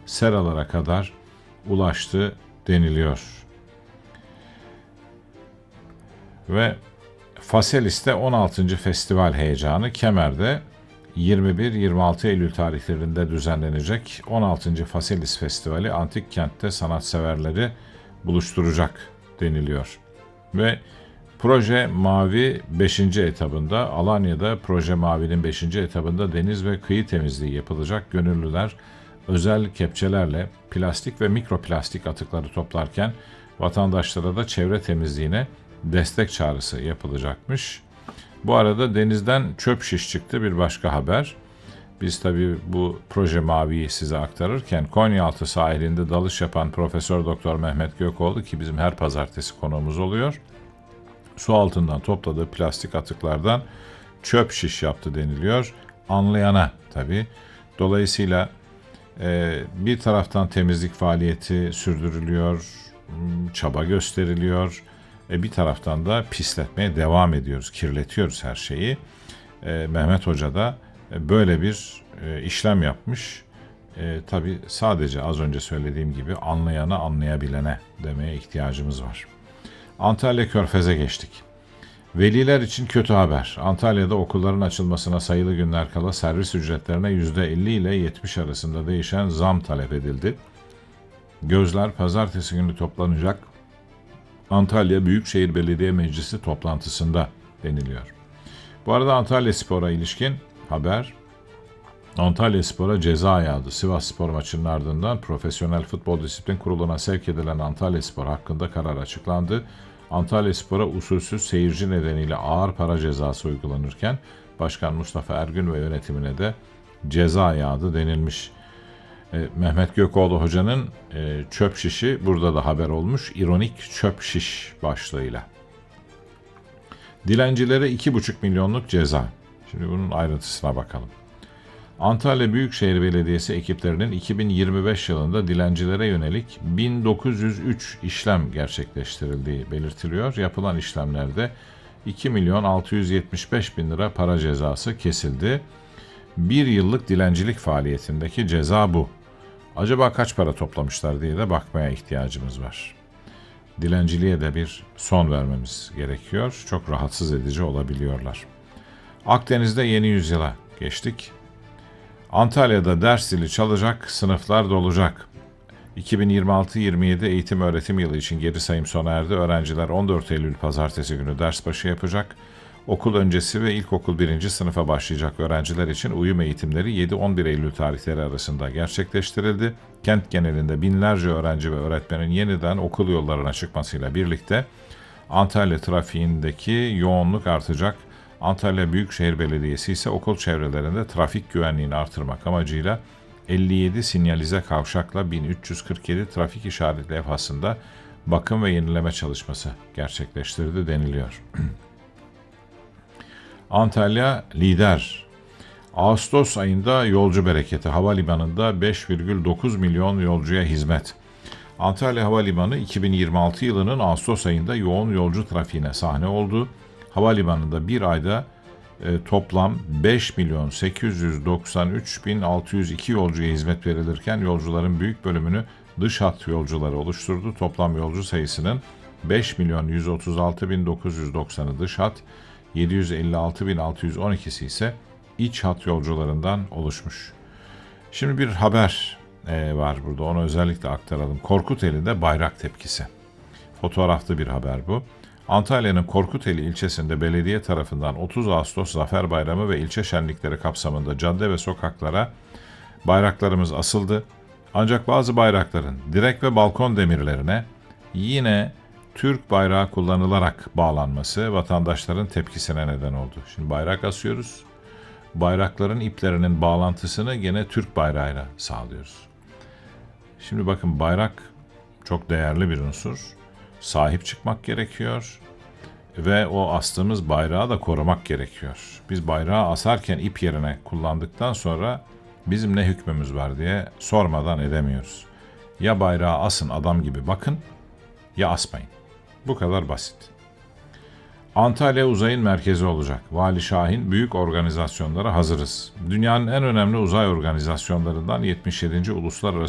seralara kadar ulaştı deniliyor. Ve Faselis'te 16. Festival heyecanı Kemer'de 21-26 Eylül tarihlerinde düzenlenecek 16. Faselis Festivali antik kentte sanatseverleri buluşturacak deniliyor. Ve Proje Mavi 5. etabında Alanya'da Proje Mavi'nin 5. etabında deniz ve kıyı temizliği yapılacak. Gönüllüler özel kepçelerle plastik ve mikroplastik atıkları toplarken vatandaşlara da çevre temizliğine destek çağrısı yapılacakmış. Bu arada denizden çöp şiş çıktı bir başka haber. Biz tabii bu Proje Mavi'yi size aktarırken Konyaaltı sahilinde dalış yapan Profesör Doktor Mehmet Gökoğlu ki bizim her pazartesi konuğumuz oluyor. Su altından topladığı plastik atıklardan çöp şiş yaptı deniliyor. Anlayana tabii. Dolayısıyla bir taraftan temizlik faaliyeti sürdürülüyor, çaba gösteriliyor. Bir taraftan da pisletmeye devam ediyoruz, kirletiyoruz her şeyi. Mehmet Hoca da böyle bir işlem yapmış. Tabii sadece az önce söylediğim gibi anlayana anlayabilene demeye ihtiyacımız var. Antalya Körfez'e geçtik. Veliler için kötü haber. Antalya'da okulların açılmasına sayılı günler kala servis ücretlerine %50 ile 70 arasında değişen zam talep edildi. Gözler pazartesi günü toplanacak Antalya Büyükşehir Belediye Meclisi toplantısında deniliyor. Bu arada Antalya Spor'a ilişkin haber, Antalya Spor'a ceza yağdı. Sivas Spor maçının ardından Profesyonel Futbol Disiplin Kurulu'na sevk edilen Antalya Spor hakkında karar açıklandı. Antalya Spor'a usulsüz seyirci nedeniyle ağır para cezası uygulanırken Başkan Mustafa Ergün ve yönetimine de ceza yağdı denilmiş. Mehmet Gökoğlu Hoca'nın çöp şişi burada da haber olmuş. İronik çöp şiş başlığıyla. Dilencilere 2,5 milyonluk ceza. Şimdi bunun ayrıntısına bakalım. Antalya Büyükşehir Belediyesi ekiplerinin 2025 yılında dilencilere yönelik 1903 işlem gerçekleştirildiği belirtiliyor. Yapılan işlemlerde 2.675.000 lira para cezası kesildi. Bir yıllık dilencilik faaliyetindeki ceza bu. Acaba kaç para toplamışlar diye de bakmaya ihtiyacımız var. Dilenciliğe de bir son vermemiz gerekiyor. Çok rahatsız edici olabiliyorlar. Akdeniz'de yeni yüzyıla geçtik. Antalya'da ders zili çalacak, sınıflar dolacak. 2026-27 eğitim öğretim yılı için geri sayım sona erdi. Öğrenciler 14 Eylül pazartesi günü ders başı yapacak. Okul öncesi ve ilkokul 1. sınıfa başlayacak öğrenciler için uyum eğitimleri 7-11 Eylül tarihleri arasında gerçekleştirildi. Kent genelinde binlerce öğrenci ve öğretmenin yeniden okul yollarına çıkmasıyla birlikte Antalya trafiğindeki yoğunluk artacak. Antalya Büyükşehir Belediyesi ise okul çevrelerinde trafik güvenliğini artırmak amacıyla 57 sinyalize kavşakla 1347 trafik işaret levhasında bakım ve yenileme çalışması gerçekleştirdi deniliyor. Antalya lider. Ağustos ayında yolcu bereketi havalimanında 5,9 milyon yolcuya hizmet. Antalya Havalimanı 2026 yılının Ağustos ayında yoğun yolcu trafiğine sahne oldu. Havalimanında bir ayda toplam 5.893.602 yolcuya hizmet verilirken yolcuların büyük bölümünü dış hat yolcuları oluşturdu. Toplam yolcu sayısının 5.136.990'ı dış hat, 756.612'si ise iç hat yolcularından oluşmuş. Şimdi bir haber var burada, onu özellikle aktaralım. Korkuteli'de bayrak tepkisi. Fotoğraflı bir haber bu. Antalya'nın Korkuteli ilçesinde belediye tarafından 30 Ağustos Zafer Bayramı ve ilçe şenlikleri kapsamında cadde ve sokaklara bayraklarımız asıldı. Ancak bazı bayrakların direk ve balkon demirlerine yine Türk bayrağı kullanılarak bağlanması vatandaşların tepkisine neden oldu. Şimdi bayrak asıyoruz. Bayrakların iplerinin bağlantısını gene Türk bayrağıyla sağlıyoruz. Şimdi bakın, bayrak çok değerli bir unsur. Sahip çıkmak gerekiyor ve o astığımız bayrağı da korumak gerekiyor. Biz bayrağı asarken ip yerine kullandıktan sonra bizim ne hükmümüz var diye sormadan edemiyoruz. Ya bayrağı asın, adam gibi bakın, ya asmayın. Bu kadar basit. Antalya uzayın merkezi olacak. Vali Şahin, büyük organizasyonlara hazırız. Dünyanın en önemli uzay organizasyonlarından 77. Uluslararası